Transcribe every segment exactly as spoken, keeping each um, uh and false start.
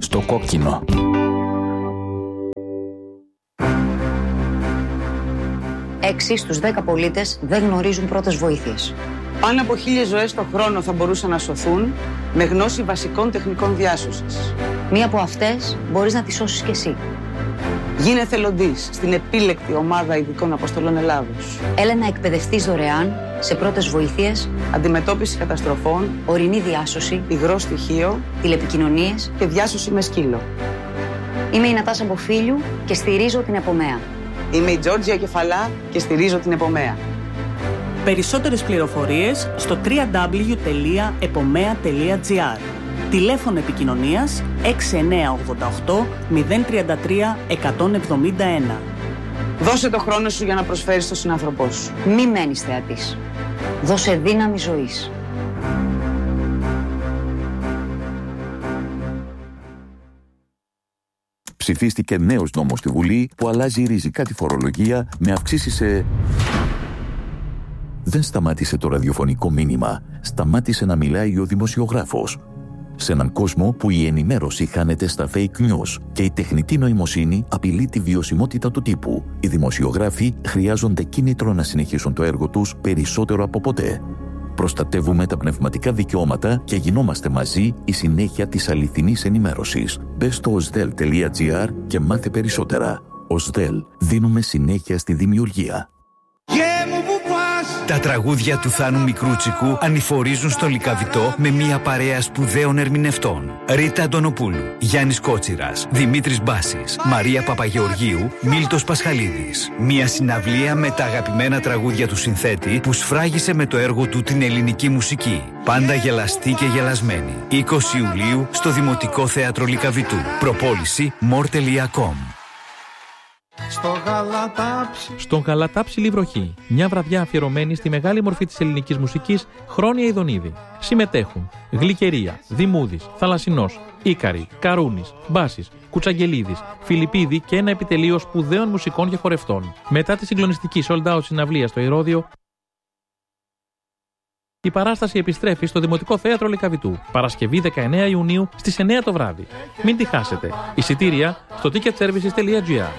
στο κόκκινο. Έξι στους δέκα πολίτες δεν γνωρίζουν πρώτες βοήθειες. Πάνω από χίλιες ζωές το χρόνο θα μπορούσαν να σωθούν με γνώση βασικών τεχνικών διάσωσης. Μία από αυτές μπορείς να τη σώσεις κι εσύ. Γίνε εθελοντής στην επίλεκτη ομάδα ειδικών αποστολών Ελλάδος. Έλα να εκπαιδευτείς δωρεάν σε πρώτες βοήθειες, αντιμετώπιση καταστροφών, ορεινή διάσωση, υγρό στοιχείο, τηλεπικοινωνίες και διάσωση με σκύλο. Είμαι η Νατάσα Μποφίλιου και στηρίζω την Επομέα. Είμαι η Τζόρτζια Κεφαλά και στηρίζω την Επομέα. Περισσότερες πληροφορίες στο double-u double-u double-u τελεία επομέα τελεία τζι άρ. Τηλέφωνο επικοινωνίας έξι εννιά οκτώ οκτώ μηδέν τρία τρία εκατόν εβδομήντα ένα. Δώσε το χρόνο σου για να προσφέρεις στον συνάνθρωπό σου. Μη μένεις θεατής. Δώσε δύναμη ζωής. Ψηφίστηκε νέος νόμος στη Βουλή που αλλάζει ριζικά τη φορολογία με αυξήσεις σε... Δεν σταμάτησε το ραδιοφωνικό μήνυμα. Σταμάτησε να μιλάει ο δημοσιογράφος. Σε έναν κόσμο που η ενημέρωση χάνεται στα fake news και η τεχνητή νοημοσύνη απειλεί τη βιωσιμότητα του τύπου, οι δημοσιογράφοι χρειάζονται κίνητρο να συνεχίσουν το έργο τους περισσότερο από ποτέ. Προστατεύουμε τα πνευματικά δικαιώματα και γινόμαστε μαζί η συνέχεια της αληθινής ενημέρωσης. Μπες στο οσδέλ τελεία τζι άρ και μάθε περισσότερα. οσδέλ, δίνουμε συνέχεια στη δημιουργία. Τα τραγούδια του Θάνου Μικρούτσικου ανηφορίζουν στο Λυκαβητό με μια παρέα σπουδαίων ερμηνευτών. Ρίτα Αντωνοπούλου, Γιάννης Κότσιρας, Δημήτρης Μπάσης, Μαρία Παπαγεωργίου, Μίλτος Πασχαλίδης. Μια συναυλία με τα αγαπημένα τραγούδια του συνθέτη που σφράγισε με το έργο του την ελληνική μουσική. Πάντα γελαστή και γελασμένη. είκοσι Ιουλίου στο Δημοτικό Θέατρο Λυκαβητού. Προπόληση μορ τελεία κομ. Στον Γαλατάψιλη βροχή, μια βραδιά αφιερωμένη στη μεγάλη μορφή της ελληνικής μουσικής Χρόνια Ιδονίδη. Συμμετέχουν Γλυκερία, Δημούδης, Θαλασσινός, Ίκαρη, Καρούνης, Μπάσης, Κουτσαγγελίδης, Φιλιππίδη και ένα επιτελείο σπουδαίων μουσικών και χορευτών. Μετά τη συγκλονιστική sold out συναυλία στο Ηρώδειο, η παράσταση επιστρέφει στο Δημοτικό Θέατρο Λυκαβητού, Παρασκευή δεκαεννέα Ιουνίου στις εννέα το βράδυ. Μην τη χάσετε. Εισιτήρια στο ticket services τελεία τζι άρ.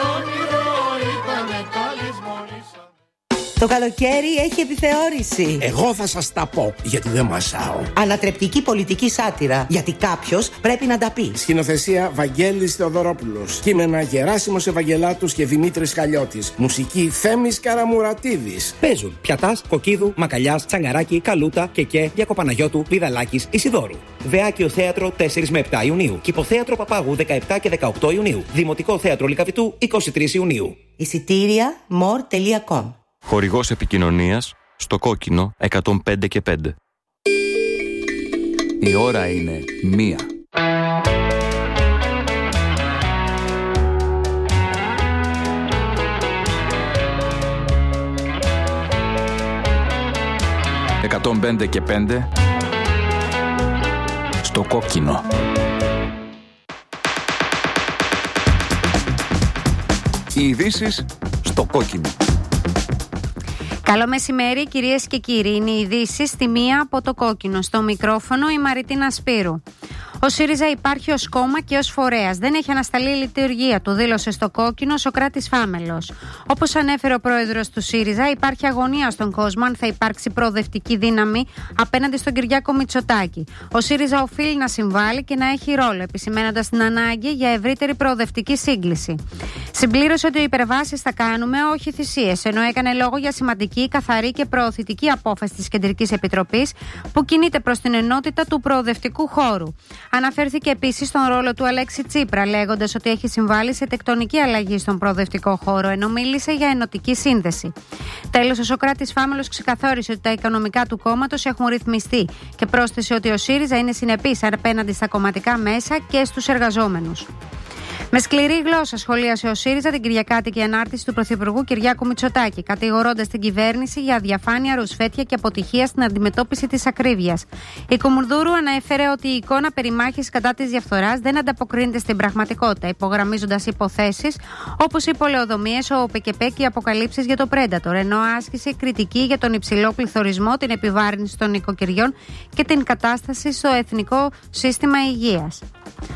Το καλοκαίρι έχει επιθεώρηση. Εγώ θα σας τα πω, γιατί δεν μασάω. Ανατρεπτική πολιτική σάτυρα, γιατί κάποιος πρέπει να τα πει. Σκηνοθεσία Βαγγέλης Θεοδωρόπουλος. Κείμενα Γεράσιμος Ευαγγελάτους και Δημήτρης Χαλιώτης. Μουσική Θέμης Καραμουρατίδης. Παίζουν Πιατάς, Κοκκίδου, Μακαλιάς, Τσαγκαράκη, Καλούτα, Κεκέ, Διακοπαναγιώτου, Πηδαλάκης, Ισιδώρου. Βεάκιο Θέατρο τέσσερα με επτά Ιουνίου. Κηποθέατρο Παπάγου δεκαεπτά και δεκαοκτώ Ιουνίου. Δημοτικό Θέατρο Λυκαβητού είκοσι τρεις Ιουνίου. Εισιτήρια μορ τελεία κομ. Χορηγός επικοινωνίας στο κόκκινο εκατόν πέντε και πέντε. Η ώρα είναι μία. εκατόν πέντε και πέντε στο κόκκινο. Οι ειδήσεις στο κόκκινο. Καλό μεσημέρι κυρίες και κύριοι, είναι οι ειδήσεις στη μία από το κόκκινο. Στο μικρόφωνο η Μαριτίνα Σπύρου. Ο ΣΥΡΙΖΑ υπάρχει ως κόμμα και ως φορέας. Δεν έχει ανασταλεί η λειτουργία του, δήλωσε στο κόκκινο Σωκράτης Φάμελος. Όπως ανέφερε ο πρόεδρος του ΣΥΡΙΖΑ, υπάρχει αγωνία στον κόσμο αν θα υπάρξει προοδευτική δύναμη απέναντι στον Κυριάκο Μητσοτάκη. Ο ΣΥΡΙΖΑ οφείλει να συμβάλλει και να έχει ρόλο, επισημένοντας την ανάγκη για ευρύτερη προοδευτική σύγκληση. Συμπλήρωσε ότι οι υπερβάσεις θα κάνουμε, όχι θυσίες, ενώ έκανε λόγο για σημαντική, καθαρή και προωθητική απόφαση της Κεντρικής Επιτροπής που κινείται προς την ενότητα του προοδευτικού χώρου. Αναφέρθηκε επίσης στον ρόλο του Αλέξη Τσίπρα, λέγοντας ότι έχει συμβάλει σε τεκτονική αλλαγή στον προοδευτικό χώρο, ενώ μίλησε για ενωτική σύνδεση. Τέλος, ο Σωκράτης Φάμελος ξεκαθάρισε ότι τα οικονομικά του κόμματος έχουν ρυθμιστεί και πρόσθεσε ότι ο ΣΥΡΙΖΑ είναι συνεπής απέναντι στα κομματικά μέσα και στους εργαζόμενους. Με σκληρή γλώσσα σχολίασε ο ΣΥΡΙΖΑ την κυριακάτικη ανάρτηση του Πρωθυπουργού Κυριάκου Μητσοτάκη, κατηγορώντας την κυβέρνηση για αδιαφάνεια, ρουσφέτεια και αποτυχία στην αντιμετώπιση της ακρίβειας. Η Κουμουνδούρου ανέφερε ότι η εικόνα περιμάχης κατά της διαφθοράς δεν ανταποκρίνεται στην πραγματικότητα, υπογραμμίζοντας υποθέσεις όπως οι πολεοδομίες, ο ΟΠΕΚΕΠΕ και οι αποκαλύψεις για το Πρέντατορ, ενώ άσκησε κριτική για τον υψηλό πληθωρισμό, την επιβάρυνση των νοικοκυριών και την κατάσταση στο εθνικό σύστημα υγείας.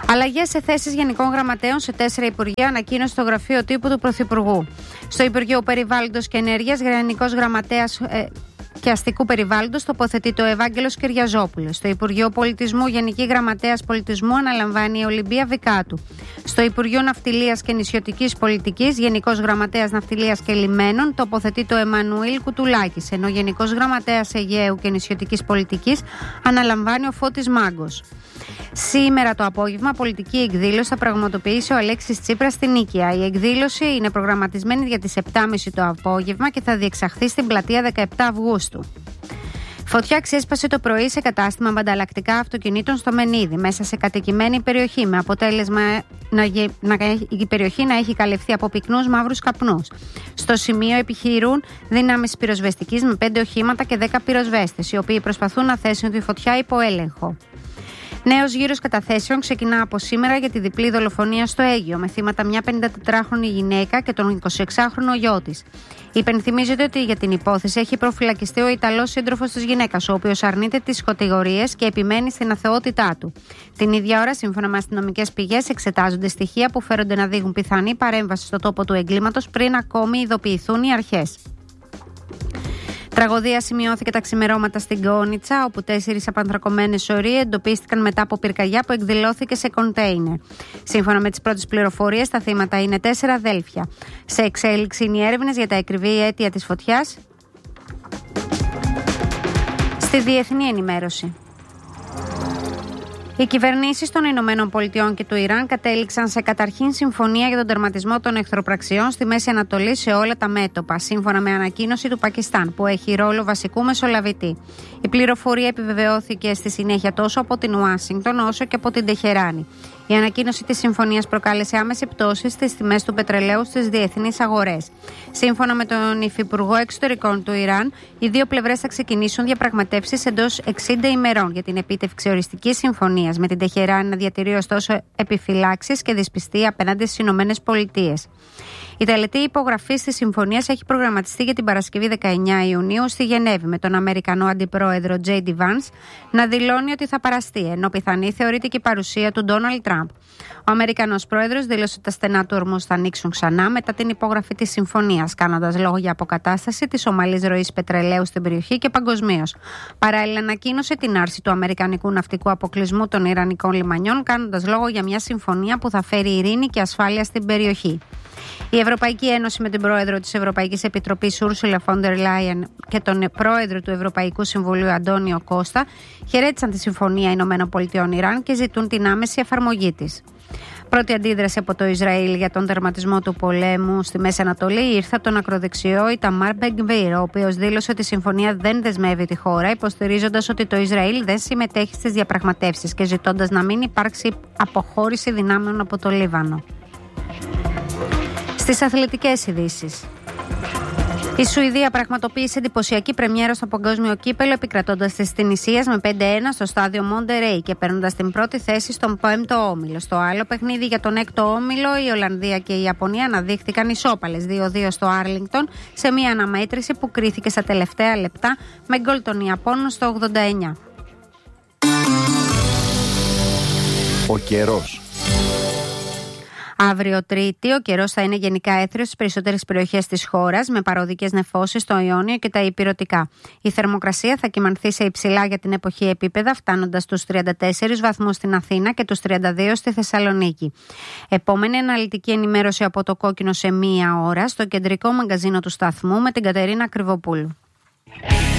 Αλλαγές σε θέσεις γενικών γραμματέων σε τέσσερα υπουργεία, ανακοίνωσε το γραφείο τύπου του Πρωθυπουργού. Στο Υπουργείο Περιβάλλοντος και Ενέργειας, Γενικός Γραμματέας ε, και Αστικού Περιβάλλοντος τοποθετείται ο Ευάγγελος Κυριαζόπουλος. Στο Υπουργείο Πολιτισμού, Γενική Γραμματέας Πολιτισμού αναλαμβάνει η Ολυμπία Βικάτου. Στο Υπουργείο Ναυτιλίας και Νησιωτικής Πολιτικής, Γενικός Γραμματέας Ναυτιλίας και Λιμένων τοποθετείται ο Εμμανουήλ Κουτουλάκης, ενώ Γενικός Γραμματέας Αιγαίου και Νησιωτικής Πολιτικής αναλαμβάνει ο Φώτης Μάγκος. Σήμερα το απόγευμα πολιτική εκδήλωση θα πραγματοποιήσει ο Αλέξης Τσίπρας στην Νίκαια. Η εκδήλωση είναι προγραμματισμένη για τις επτά και μισή το απόγευμα και θα διεξαχθεί στην πλατεία δεκαεπτά Αυγούστου. Φωτιά ξέσπασε το πρωί σε κατάστημα με ανταλλακτικά αυτοκινήτων στο Μενίδη, μέσα σε κατοικημένη περιοχή, με αποτέλεσμα να, να, η περιοχή να έχει καλυφθεί από πυκνούς μαύρους καπνούς. Στο σημείο επιχειρούν δυνάμεις πυροσβεστικής με πέντε οχήματα και δέκα πυροσβέστες, οι οποίοι προσπαθούν να θέσουν τη φωτιά υπό έλεγχο. Νέος γύρος καταθέσεων ξεκινά από σήμερα για τη διπλή δολοφονία στο Αίγυο, με θύματα μια πενηντατετράχρονη γυναίκα και τον εικοσιεξάχρονο γιο της. Υπενθυμίζεται ότι για την υπόθεση έχει προφυλακιστεί ο Ιταλός σύντροφος της γυναίκας, ο οποίος αρνείται τις κατηγορίες και επιμένει στην αθεότητά του. Την ίδια ώρα, σύμφωνα με αστυνομικές πηγές, εξετάζονται στοιχεία που φέρονται να δείχνουν πιθανή παρέμβαση στο τόπο του εγκλήματος πριν ακόμη ειδοποιηθούν οι αρχές. Τραγωδία σημειώθηκε τα ξημερώματα στην Κόνιτσα, όπου τέσσερις απανθρακωμένες σωροί εντοπίστηκαν μετά από πυρκαγιά που εκδηλώθηκε σε κοντέινερ. Σύμφωνα με τις πρώτες πληροφορίες, τα θύματα είναι τέσσερα αδέλφια. Σε εξέλιξη είναι οι έρευνες για τα ακριβή αίτια της φωτιάς. Στη διεθνή ενημέρωση. Οι κυβερνήσεις των Ηνωμένων Πολιτειών και του Ιράν κατέληξαν σε καταρχήν συμφωνία για τον τερματισμό των εχθροπραξιών στη Μέση Ανατολή σε όλα τα μέτωπα, σύμφωνα με ανακοίνωση του Πακιστάν, που έχει ρόλο βασικού μεσολαβητή. Η πληροφορία επιβεβαιώθηκε στη συνέχεια τόσο από την Ουάσιγκτον όσο και από την Τεχεράνη. Η ανακοίνωση της συμφωνίας προκάλεσε άμεση πτώση στις τιμές του πετρελαίου στις διεθνείς αγορές. Σύμφωνα με τον Υφυπουργό Εξωτερικών του Ιράν, οι δύο πλευρές θα ξεκινήσουν διαπραγματεύσεις εντός εξήντα ημερών για την επίτευξη οριστικής συμφωνίας, με την Τεχεράνη να διατηρεί ωστόσο επιφυλάξεις και δυσπιστία απέναντι στις Ηνωμένες Πολιτείες. Η τελετή υπογραφής της συμφωνίας έχει προγραμματιστεί για την Παρασκευή δεκαεννέα Ιουνίου στη Γενέβη, με τον Αμερικανό Αντιπρόεδρο τζέι ντι Vance να δηλώνει ότι θα παραστεί, ενώ πιθανή θεωρείται και η παρουσία του Ντόναλντ Τραμπ. Ο Αμερικανός Πρόεδρος δήλωσε ότι τα στενά του ορμούς θα ανοίξουν ξανά μετά την υπογραφή της συμφωνίας, κάνοντας λόγο για αποκατάσταση της ομαλής ροής πετρελαίου στην περιοχή και παγκοσμίως. Παράλληλα, ανακοίνωσε την άρση του αμερικανικού ναυτικού αποκλεισμού των ιρανικών λιμανιών, κάνοντας λόγο για μια συμφωνία που θα φέρει ειρήνη και ασφάλεια στην περιοχή. Η Ευρωπαϊκή Ένωση, με την πρόεδρο της Ευρωπαϊκής Επιτροπής Ursula von der Leyen και τον πρόεδρο του Ευρωπαϊκού Συμβουλίου Αντώνιο Κώστα, χαιρέτησαν τη Συμφωνία Ηνωμένων Πολιτειών Ιράν και ζητούν την άμεση εφαρμογή της. Πρώτη αντίδραση από το Ισραήλ για τον τερματισμό του πολέμου στη Μέση Ανατολή ήρθε από τον ακροδεξιό Ιταμάρ Μπεν-Γκβίρ, ο οποίος δήλωσε ότι η συμφωνία δεν δεσμεύει τη χώρα, υποστηρίζοντας ότι το Ισραήλ δεν συμμετέχει στις διαπραγματεύσεις και ζητώντας να μην υπάρξει αποχώρηση δυνάμεων από το Λίβανο. Στις αθλητικές ειδήσεις. Η Σουηδία πραγματοποίησε εντυπωσιακή πρεμιέρα στο παγκόσμιο κύπελο, επικρατώντας τις Τινησίας με πέντε ένα στο στάδιο Μοντερέι και παίρνοντας την πρώτη θέση στον πέμπτο όμιλο. Στο άλλο παιχνίδι για τον έκτο όμιλο, η Ολλανδία και η Ιαπωνία αναδείχθηκαν ισόπαλες δύο δύο στο Άρλινγκτον, σε μια αναμέτρηση που κρίθηκε στα τελευταία λεπτά με γκολ των Ιαπώνων στο ογδόντα εννέα. Ο καιρός. Αύριο Τρίτη, ο καιρός θα είναι γενικά έθριος στις περισσότερες περιοχές της χώρας, με παροδικές νεφώσεις στο Ιόνιο και τα Ηπειρωτικά. Η θερμοκρασία θα κυμανθεί σε υψηλά για την εποχή επίπεδα, φτάνοντας στους τριάντα τέσσερις βαθμούς στην Αθήνα και τους τριάντα δύο στη Θεσσαλονίκη. Επόμενη αναλυτική ενημέρωση από το Κόκκινο σε μία ώρα στο κεντρικό μαγκαζίνο του σταθμού με την Κατερίνα Κρυβοπούλου.